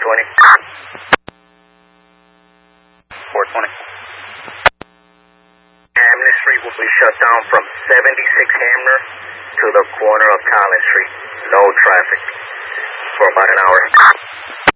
420. Hamlin Street will be shut down from 76 Hamner to the corner of Collins Street. No traffic for about an hour.